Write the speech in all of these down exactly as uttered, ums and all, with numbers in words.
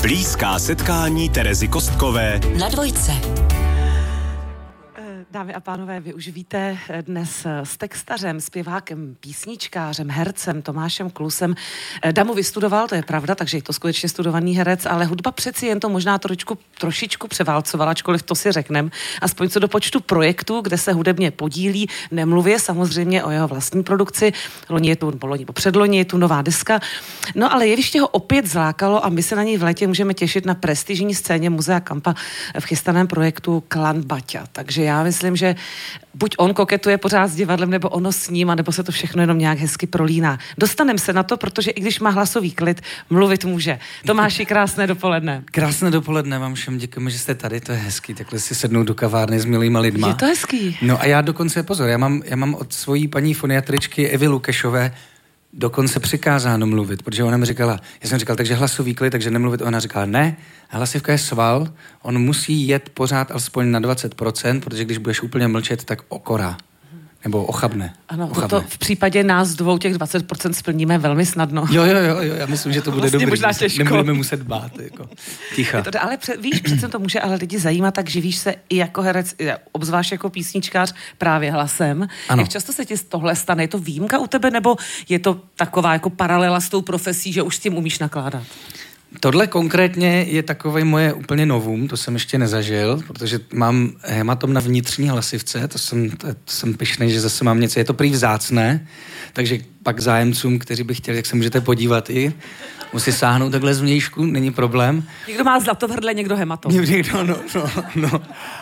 Blízká setkání Terezy Kostkové na Dvojce. Dámy a pánové, vy už víte dnes s textařem, zpěvákem, písničkářem, hercem Tomášem Klusem. Damu vystudoval, to je pravda, takže je to skutečně studovaný herec, ale hudba přeci jen to možná trošičku, trošičku převálcovala, ačkoliv to si řeknem. Aspoň co do počtu projektů, kde se hudebně podílí, nemluvě samozřejmě o jeho vlastní produkci. Loni je tu, nebo loni, předloni je tu nová deska. No ale jeviště ho opět zlákalo a my se na něj v létě můžeme těšit na prestižní scéně Muzea Kampa v chystaném projektu Klan Baťa. Takže já myslím, Myslím, že buď on koketuje pořád s divadlem, nebo ono s ním, anebo se to všechno jenom nějak hezky prolíná. Dostaneme se na to, protože i když má hlasový klid, mluvit může. Tomáši, krásné dopoledne. Krásné dopoledne vám všem, děkujeme, že jste tady, to je hezký, takhle si sednout do kavárny s milýma lidma. Je to hezký. No a já dokonce, pozor, já mám, já mám od svojí paní foniatričky Evy Lukešové dokonce přikázáno mluvit, protože ona mi říkala, já jsem říkal, takže hlasový klid, takže nemluvit, ona říkala, ne, hlasivka je sval, on musí jet pořád alespoň na dvacet procent, protože když budeš úplně mlčet, tak okorá. Nebo ochabne. Ano, ochabne. To v případě nás dvou těch dvacet procent splníme velmi snadno. Jo, jo, jo, jo, já myslím, že to bude vlastně dobrý. Možná těžko. Nebudeme muset bát, jako ticha. To, ale pře, víš, přece to může ale lidi zajímat, tak živíš se i jako herec, obzvlášť jako písničkář právě hlasem. Ano. Jak často se ti tohle stane? Je to výjimka u tebe, nebo je to taková jako paralela s tou profesí, že už s tím umíš nakládat? Tohle konkrétně je takové moje úplně novum, to jsem ještě nezažil, protože mám hematom na vnitřní hlasivce, to jsem, to, to jsem pyšnej, že zase mám něco, je to prý vzácné, takže pak zájemcům, kteří by chtěli, jak se můžete podívat i, musí sáhnout takhle zvnějšku, není problém. Někdo má zlato v hrdle, někdo hematom. Někdo, no, no, no.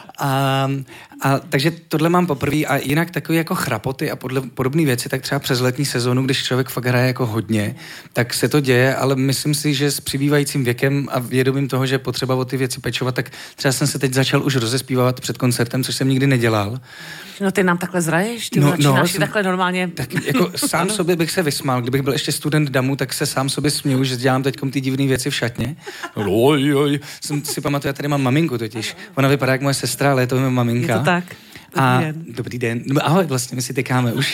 A, a takže tohle mám poprvé a jinak takový jako chrapoty a podle, podobné věci, tak třeba přes letní sezónu, když člověk fakt hraje jako hodně, tak se to děje, ale myslím si, že s přibývajícím věkem a vědomím toho, že je potřeba o ty věci pečovat, tak třeba jsem se teď začal už rozespívat před koncertem, což jsem nikdy nedělal. No ty nám takhle zraješ, ty no, začínáš no, takhle normálně. Tak jako sám sobě bych se vysmál, kdybych byl ještě student damu, tak se sám sobě směju, že dělám teďkom ty divné věci v šatně. Oj, oj. Jsem si pamatuju, já tady mám maminku totiž. Ona vypadá jak moje sestra, ale je to moje maminka. Je to tak. Dobrý a, den. Dobrý den. No, ahoj, vlastně my si tykáme už.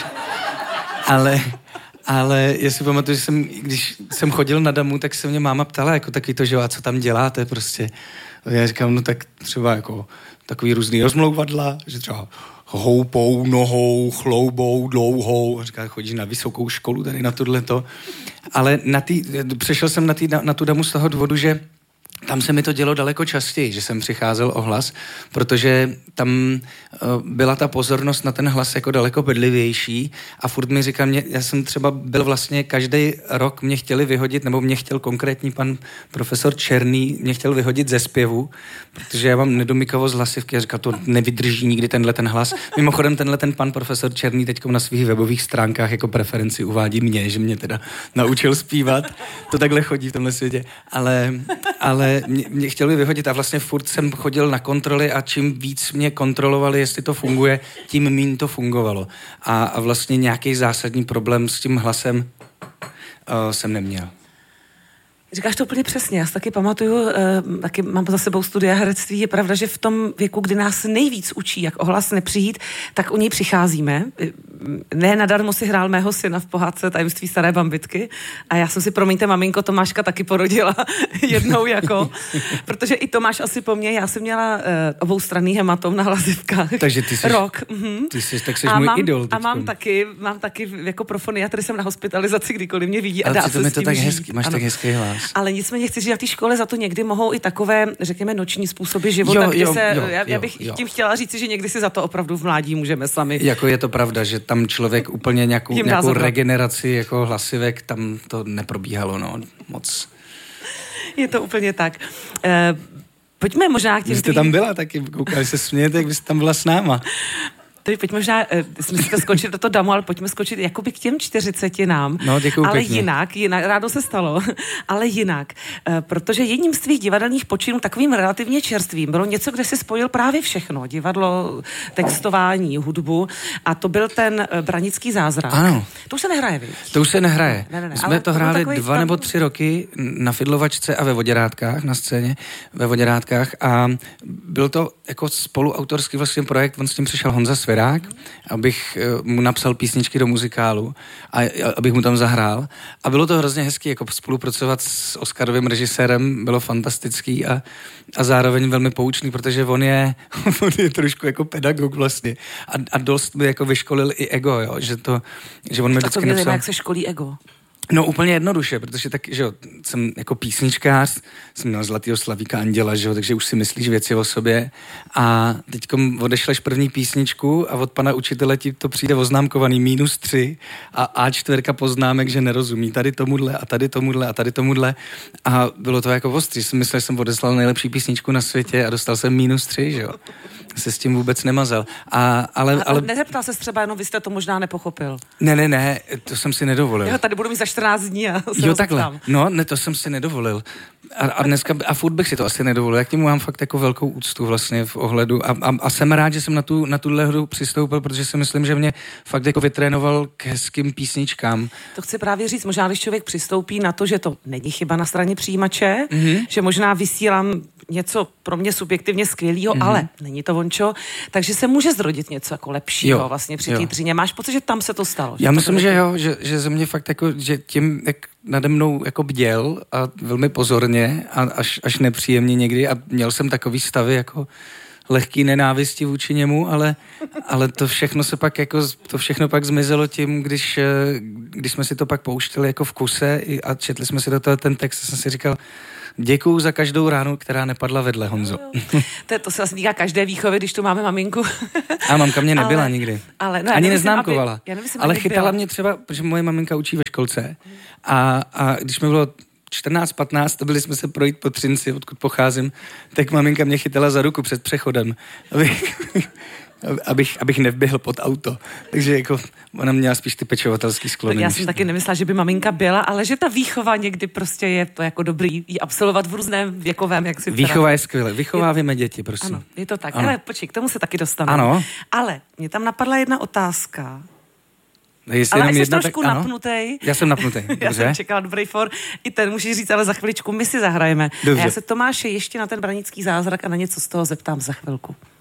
ale, ale já si pamatuju, že jsem, když jsem chodil na damu, tak se mě máma ptala, jako taky to, že a co tam děláte prostě. A já říkám, no tak třeba jako takový různý rozmlouvadla, že třeba houpou, nohou, chloubou, dlouhou. A říká, chodíš na vysokou školu tady na tohleto. Ale na tý, přešel jsem na, tý, na, na tu damu z toho důvodu, že tam se mi to dělo daleko častěji, že jsem přicházel o hlas, protože tam uh, byla ta pozornost na ten hlas jako daleko bedlivější a furt mi říkal, mě, já jsem třeba byl vlastně každý rok mě chtěli vyhodit, nebo mě chtěl konkrétní pan profesor Černý, mě chtěl vyhodit ze zpěvu, protože já mám nedomykavost hlasivky a říkal, to nevydrží nikdy tenhle ten hlas. Mimochodem tenhle ten pan profesor Černý teďkom na svých webových stránkách jako preferenci uvádí mě, že mě teda naučil zpívat. To takhle chodí v tomhle světě, ale, ale Mě, mě chtěli vyhodit a vlastně furt jsem chodil na kontroly a čím víc mě kontrolovali, jestli to funguje, tím míň to fungovalo. A, a vlastně nějaký zásadní problém s tím hlasem uh, jsem neměl. Říkáš to úplně přesně, já si taky pamatuju, eh, taky mám za sebou studia herectví, je pravda, že v tom věku, kdy nás nejvíc učí, jak o hlas nepřijít, tak u něj přicházíme. Ne nadarmo si hrál mého syna v pohádce Tajemství staré bambitky a já jsem si, promiňte, maminko, Tomáška taky porodila jednou jako, protože i Tomáš asi po mně, já jsem měla eh, oboustranný hematom na hlasivkách. Takže ty jsi, rok. Mhm. Ty jsi, tak jsi a můj mám, idol. A mám taky, mám taky jako pro foniatry jsem na hospitalizaci, kdykoliv mě vidí. Ale a dá to je to tak žít. hezký, máš ano. tak hezký hlas. Ale nicméně chci říct, že v té škole za to někdy mohou i takové, řekněme, noční způsoby života, jo, kde jo, se, jo, já, já bych jo. tím chtěla říct, že někdy si za to opravdu v mládí můžeme sami. Jako je to pravda, že tam člověk úplně nějakou, nějakou regeneraci jako hlasivek, tam to neprobíhalo, no, moc. Je to úplně tak. E, pojďme možná k těm... Vy jste tam byla taky, koukali se smějete, jak vy jste tam byla s náma. Tady pojďme možná, jsme si to skočit do toho damu, ale pojďme skočit jakoby k těm čtyřicetinám. No, děkuju ale pěkně. jinak, jinak, rádo se stalo, ale jinak. Protože jedním z tvých divadelních počinů, takovým relativně čerstvým, bylo něco, kde si spojil právě všechno. Divadlo, textování, hudbu a to byl ten Branický zázrak. Ano. To už se nehraje, víš? To už se nehraje. Ne, ne, ne, jsme to hráli dva stav... nebo tři roky na Fidlovačce a ve Voděrátkách, na scéně ve Voděrátkách a byl to jako spoluautorský vlastně projekt, on s tím přišel Honza Svěr, Chojrák, abych mu napsal písničky do muzikálu a abych mu tam zahrál. A bylo to hrozně hezký, jako spolupracovat s Oscarovým režisérem, bylo fantastický a, a zároveň velmi poučný, protože on je, on je trošku jako pedagog vlastně a, a dost mi jako vyškolil i ego, jo, že to, že on mi vždycky napsal... napsal... jak se školí ego? No úplně jednoduše, protože tak, že jo, jsem jako písničkář, jsem měl Zlatýho Slavíka Anděla, že jo, takže už si myslíš věci o sobě a teďkom odešleš první písničku a od pana učitele ti to přijde oznámkovaný mínus tři a á čtyři poznámek, že nerozumí tady tomuhle a tady tomuhle a tady tomuhle a bylo to jako ostrý, jsem myslel, že jsem odeslal nejlepší písničku na světě a dostal jsem mínus tři, že jo. Se s tím vůbec nemazal. A, ale, ale, ale... nezeptal se třeba, jenom vy jste to možná nepochopil. Ne, ne, ne, to jsem si nedovolil. Já tady budu mít za čtrnáct dní a se Jo, takhle. No, ne, to jsem si nedovolil. A, a dneska, a furt bych si to asi nedovolil. Já k němu mám fakt jako velkou úctu vlastně v ohledu. A, a, a jsem rád, že jsem na tu, na tuhle hru přistoupil, protože si myslím, že mě fakt jako vytrénoval k hezkým písničkám. To chci právě říct, možná když člověk přistoupí na to, že to není chyba na straně přijímače, Mm-hmm. že možná vysílám něco pro mě subjektivně skvělého, mm-hmm. ale není to vončo, takže se může zrodit něco jako lepšího jo, vlastně při jo. té dřině. Máš pocit, že tam se to stalo? Já že myslím, to že jo, že, že ze mě fakt jako, že tím, jak nade mnou jako bděl a velmi pozorně a až, až nepříjemně někdy a měl jsem takový stavy jako lehký nenávisti vůči němu, ale, ale to všechno se pak jako, to všechno pak zmizelo tím, když, když jsme si to pak pouštěli jako v kuse a četli jsme si do toho ten text, jsem si říkal, děkuju za každou ránu, která nepadla vedle, Honzo. To, to se vlastně týká každé výchovy, když tu máme maminku. A mamka mě nebyla ale, nikdy. Ale, no, Ani nemyslím, neznámkovala. Aby, já nemyslím, ale aby chytala byla. mě třeba, protože moje maminka učí ve školce a, a když mi bylo čtrnáct patnáct, byli jsme se projít po Třinci, odkud pocházím, tak maminka mě chytala za ruku před přechodem, abych, abych, abych nevběhl pod auto. Takže jako ona měla spíš ty pečovatelský sklony. Tak já jsem taky nemyslela, že by maminka byla, ale že ta výchova někdy prostě je to jako dobrý ji absolvovat v různém věkovém, jak si Výchova je skvělé. Vychováváme děti, prosím. Ano, je to tak. Ano. Ale počkej, k tomu se taky dostaneme. Ano. Ale mě tam napadla jedna otázka. Jestli Ale jsi jedna, trošku tak, napnutej. Já jsem napnutej, dobře. Já jsem čekala dobrý for. I ten můžeš říct, ale za chviličku my si zahrajeme. Dobře. A já se Tomáše ještě na ten branický zázrak a na něco z toho zeptám za chvilku.